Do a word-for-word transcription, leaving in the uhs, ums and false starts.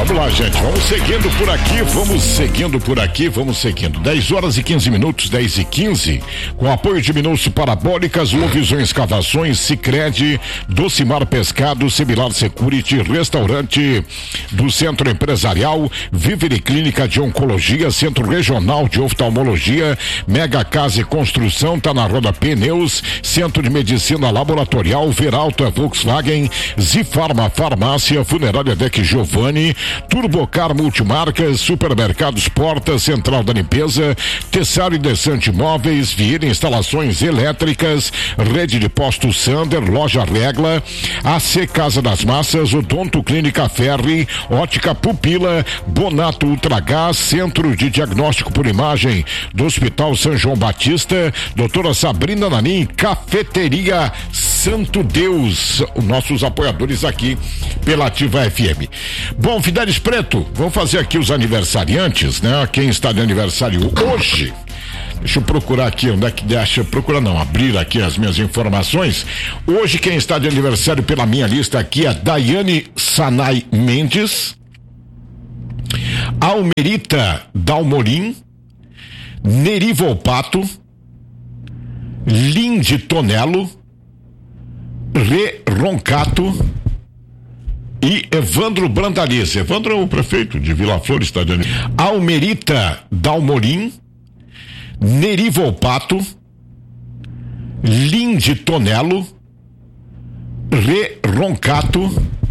Vamos lá, gente, vamos seguindo por aqui, vamos seguindo por aqui, vamos seguindo. dez horas e quinze minutos, dez e quinze, com apoio de Minúcio Parabólicas, Lovisão Escavações, Sicredi, Docimar Pescado, Similar Security, Restaurante do Centro Empresarial, Vivere Clínica de Oncologia, Centro Regional de Oftalmologia, Mega Casa e Construção, tá na Roda Pneus, Centro de Medicina Laboratorial, Veralta Volkswagen, Zifarma Farmácia, Funerária Deck Giovanni, Turbocar Multimarcas, Supermercados Porta, Central da Limpeza, Tessário e Descante Imóveis, Vieira Instalações Elétricas, Rede de Postos Sander, Loja Regla, A C Casa das Massas, Odonto Clínica Ferri, Ótica Pupila, Bonato Ultragás, Centro de Diagnóstico por Imagem do Hospital São João Batista, Doutora Sabrina Nanim, Cafeteria Santo Deus, os nossos apoiadores aqui pela Ativa F M. Bom, Fidelis Preto, vamos fazer aqui os aniversariantes, né? Quem está de aniversário hoje? Deixa eu procurar aqui, onde é que deixa, procurar não, abrir aqui as minhas informações. Hoje quem está de aniversário pela minha lista aqui é Daiane Sanai Mendes, Almerita Dalmorim, Neri Volpato, Linde Tonello, Rê Roncato e Evandro Brandalize. Evandro é o prefeito de Vila Flores, está dizendo. Almerita Dalmorim, Neri Volpato, Linde Tonello, Rê Roncato